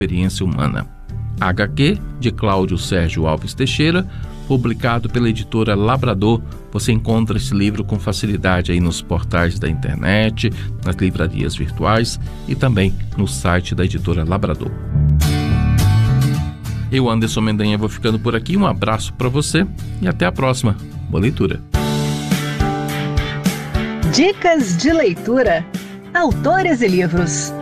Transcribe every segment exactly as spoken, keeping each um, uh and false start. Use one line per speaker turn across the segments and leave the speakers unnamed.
Experiência Humana. H Q de Cláudio Sérgio Alves Teixeira, publicado pela editora Labrador. Você encontra esse livro com facilidade aí nos portais da internet, nas livrarias virtuais e também no site da editora Labrador. Eu, Anderson Mendanha, vou ficando por aqui. Um abraço para você e até a próxima. Boa leitura.
Dicas de leitura. Autores e livros.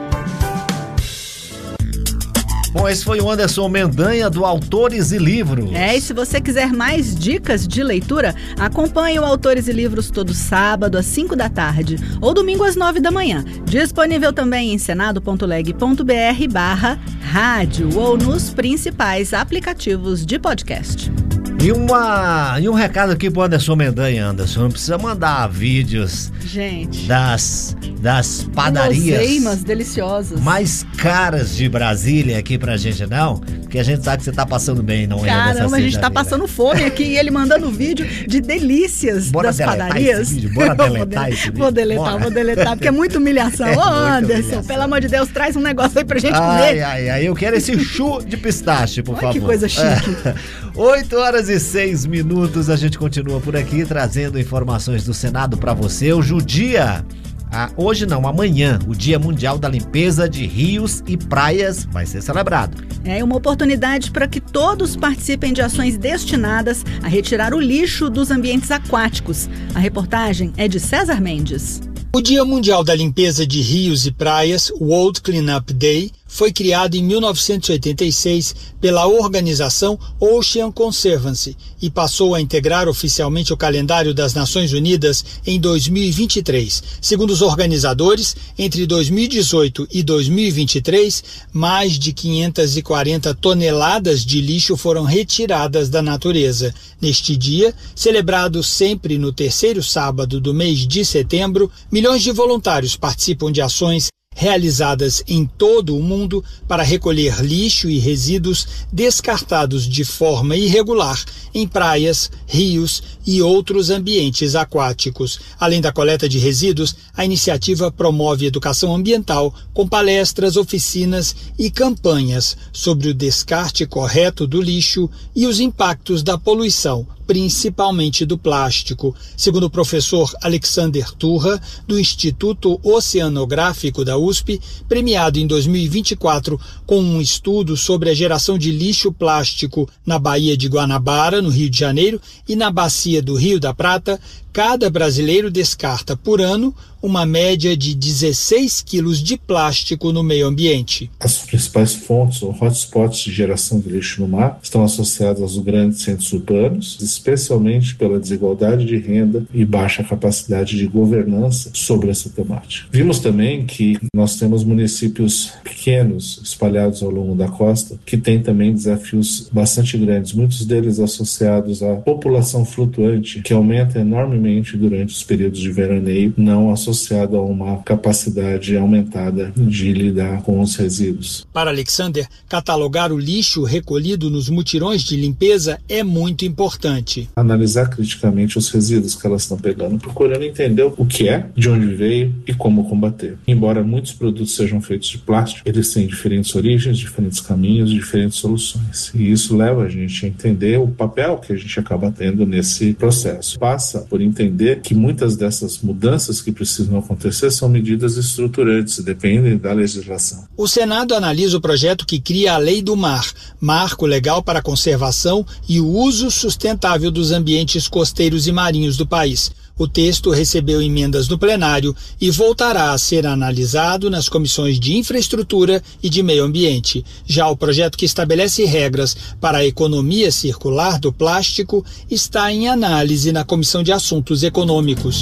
Bom, esse foi o Anderson Mendanha do Autores e Livros.
É, e se você quiser mais dicas de leitura, acompanhe o Autores e Livros todo sábado às cinco da tarde ou domingo às nove da manhã. Disponível também em senado.leg.br barra rádio ou nos principais aplicativos de podcast.
E, uma, e um recado aqui pro Anderson Mendanha, Anderson. Não precisa mandar vídeos
Gente.
das, das padarias
guloseimas deliciosas
mais caras de Brasília aqui pra gente, não. Porque a gente sabe que você tá passando bem, não é?
Caramba, a gente tá passando fome aqui e ele mandando vídeo de delícias
Bora
das
deletar
padarias.
Esse vídeo. Bora deletar esse vídeo.
Vou deletar,
Bora.
vou deletar, porque é muita humilhação. Ô,
É
oh, Anderson,
humilhação.
pelo amor de Deus, traz um negócio aí pra gente
Ai,
comer.
ai, ai, eu quero esse chu de pistache, por
Olha
favor.
que coisa chique.
oito horas e seis minutos, a gente continua por aqui trazendo informações do Senado para você. Hoje o dia, ah, hoje não, amanhã, o Dia Mundial da Limpeza de Rios e Praias vai ser celebrado.
É uma oportunidade para que todos participem de ações destinadas a retirar o lixo dos ambientes aquáticos. A reportagem é de César Mendes.
O Dia Mundial da Limpeza de Rios e Praias, World Cleanup Day, foi criado em mil novecentos e oitenta e seis pela organização Ocean Conservancy e passou a integrar oficialmente o calendário das Nações Unidas em dois mil e vinte e três. Segundo os organizadores, entre dois mil e dezoito e dois mil e vinte e três, mais de quinhentas e quarenta toneladas de lixo foram retiradas da natureza. Neste dia, celebrado sempre no terceiro sábado do mês de setembro, milhões de voluntários participam de ações realizadas em todo o mundo para recolher lixo e resíduos descartados de forma irregular em praias, rios e outros ambientes aquáticos. Além da coleta de resíduos, a iniciativa promove educação ambiental com palestras, oficinas e campanhas sobre o descarte correto do lixo e os impactos da poluição, principalmente do plástico. Segundo o professor Alexander Turra, do Instituto Oceanográfico da U S P, premiado em dois mil e vinte e quatro com um estudo sobre a geração de lixo plástico na Baía de Guanabara, no Rio de Janeiro, e na Bacia do Rio da Prata, cada brasileiro descarta por ano uma média de dezesseis quilos de plástico no meio ambiente.
As principais fontes ou hotspots de geração de lixo no mar estão associadas aos grandes centros urbanos, especialmente pela desigualdade de renda e baixa capacidade de governança sobre essa temática. Vimos também que nós temos municípios pequenos espalhados ao longo da costa que têm também desafios bastante grandes, muitos deles associados à população flutuante, que aumenta enormemente durante os períodos de veraneio, não associado a uma capacidade aumentada de lidar com os resíduos.
Para Alexander, catalogar o lixo recolhido nos mutirões de limpeza é muito importante.
Analisar criticamente os resíduos que elas estão pegando, procurando entender o que é, de onde veio e como combater. Embora muitos produtos sejam feitos de plástico, eles têm diferentes origens, diferentes caminhos, diferentes soluções. E isso leva a gente a entender o papel que a gente acaba tendo nesse processo. Passa por entender que muitas dessas mudanças que precisam acontecer são medidas estruturantes, dependem da legislação.
O Senado analisa o projeto que cria a Lei do Mar, marco legal para a conservação e o uso sustentável dos ambientes costeiros e marinhos do país. O texto recebeu emendas no plenário e voltará a ser analisado nas comissões de Infraestrutura e de Meio Ambiente. Já o projeto que estabelece regras para a economia circular do plástico está em análise na Comissão de Assuntos Econômicos.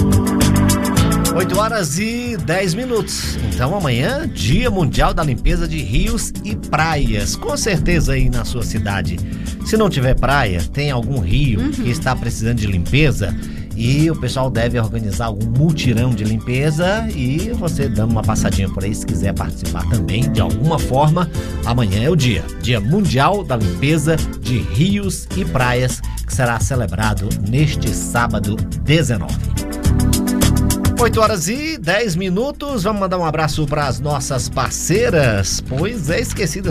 oito horas e dez minutos. Então amanhã, Dia Mundial da Limpeza de Rios e Praias. Com certeza aí na sua cidade. Se não tiver praia, tem algum rio uhum. que está precisando de limpeza, e o pessoal deve organizar algum mutirão de limpeza, e você dando uma passadinha por aí se quiser participar também de alguma forma. Amanhã é o dia, Dia Mundial da Limpeza de Rios e Praias, que será celebrado neste sábado dezenove. oito horas e dez minutos. Vamos mandar um abraço para as nossas parceiras. Pois é, esqueci